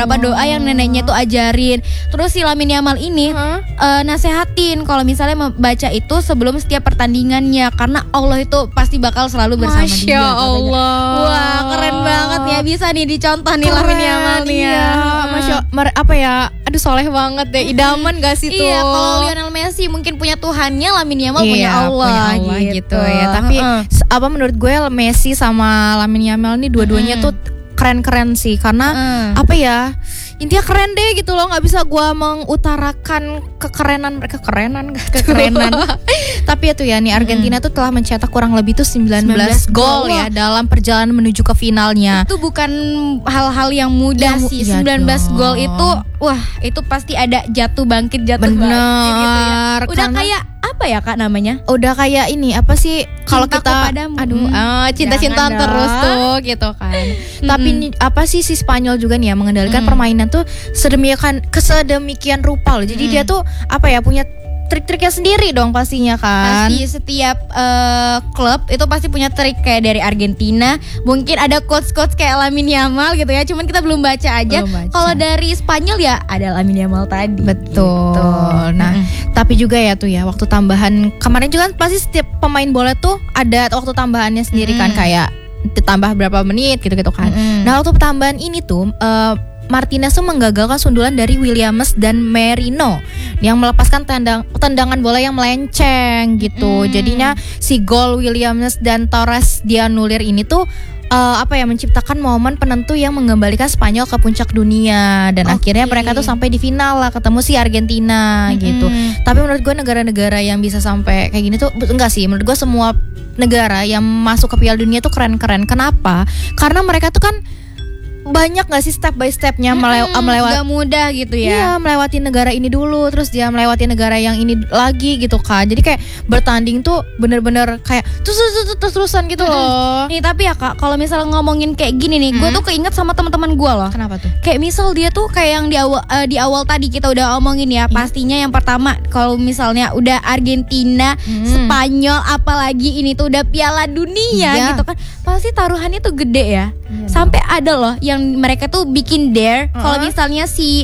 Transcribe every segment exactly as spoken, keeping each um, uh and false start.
Berapa doa yang neneknya tuh ajarin. Terus si Lamine Yamal ini huh? uh, nasehatin kalau misalnya membaca itu sebelum setiap pertandingannya, karena Allah itu pasti bakal selalu bersama Masya dia. Masya Allah. Wah, keren banget ya, bisa nih dicontoh nih Lamine Yamal nih ya. Iya. Masya apa ya? Aduh soleh banget deh. Idaman gak sih tuh? Iya, kalau Lionel Messi mungkin punya Tuhannya, Lamine Yamal iya, punya Allah, punya Allah gitu. gitu ya. Tapi uh-uh. apa menurut gue Messi sama Lamine Yamal nih dua-duanya hmm. tuh keren-keren sih, karena hmm. apa ya, intinya keren deh gitu loh. Nggak bisa gue mengutarakan kekerenan mereka, kerenan kekerenan tapi ya tuh ya nih Argentina hmm. tuh telah mencetak kurang lebih tuh sembilan belas gol ya dalam perjalanan menuju ke finalnya. Itu bukan hal-hal yang mudah yang, sih ya sembilan belas dong. Gol itu wah itu pasti ada jatuh bangkit jatuh Bener, bangkit gitu ya. Udah karena, kayak apa ya Kak namanya? Udah kayak ini apa sih kalau kita kepadamu. aduh uh, cinta-cintaan terus tuh gitu kan. Mm-hmm. Tapi apa sih si Spanyol juga nih ya mengendalikan mm. permainan tuh sedemikian kesedemikian rupa loh. Jadi mm. dia tuh apa ya punya trik-triknya sendiri dong pastinya kan. Pasti setiap uh, klub itu pasti punya trik, kayak dari Argentina mungkin ada coach-coach kayak Lamine Yamal gitu ya. Cuman kita belum baca aja. Kalau dari Spanyol ya ada Lamine Yamal tadi. Betul. Gitu. Nah, mm-hmm. tapi juga ya tuh ya waktu tambahan kemarin juga pasti setiap pemain bola tuh ada waktu tambahannya sendiri mm-hmm. kan, kayak ditambah berapa menit gitu-gitu kan. Mm-hmm. Nah, waktu tambahan ini tuh uh, Martinez tuh menggagalkan sundulan dari Williams dan Merino yang melepaskan tendang, tendangan bola yang melenceng gitu. Mm. Jadinya si gol Williams dan Torres dianulir ini tuh uh, apa ya menciptakan momen penentu yang mengembalikan Spanyol ke puncak dunia, dan okay. akhirnya mereka tuh sampai di final lah ketemu si Argentina mm-hmm. gitu. Tapi menurut gue negara-negara yang bisa sampai kayak gini tuh enggak sih, menurut gue semua negara yang masuk ke Piala Dunia tuh keren-keren. Kenapa? Karena mereka tuh kan banyak gak sih step by stepnya melew- hmm, melewati gak mudah gitu ya. Iya, melewati negara ini dulu, terus dia melewati negara yang ini lagi gitu kan. Jadi kayak bertanding tuh bener-bener kayak terus terus terus terusan gitu loh. Nih tapi ya Kak, kalau misalnya ngomongin kayak gini nih, hmm? gue tuh keinget sama teman-teman gue loh. Kenapa tuh? Kayak misal dia tuh kayak yang di awal uh, di awal tadi kita udah omongin ya. Hmm. Pastinya yang pertama kalau misalnya udah Argentina, hmm. Spanyol, apalagi ini tuh udah Piala Dunia yeah. gitu kan, pasti taruhannya tuh gede ya. Yeah, sampai no. ada loh yang mereka tuh bikin dare uh-huh. kalau misalnya si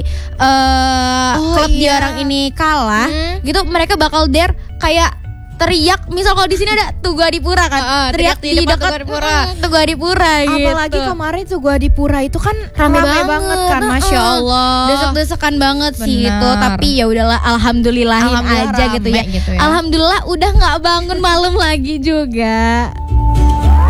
uh, oh, klub iya. di orang ini kalah hmm. gitu, mereka bakal dare kayak teriak, misal kalau di sini ada Tugu Adipura kan, uh, teriak, teriak di, di dekat Tugu Adipura gitu. Apalagi kemarin Tugu Adipura itu kan rame, rame banget, banget kan, uh, Masya Allah. Desek-desekan banget Bener. sih itu, tapi ya udahlah, alhamdulillahin Alhamdulillah aja gitu ya. gitu ya. Alhamdulillah udah nggak bangun malam lagi juga.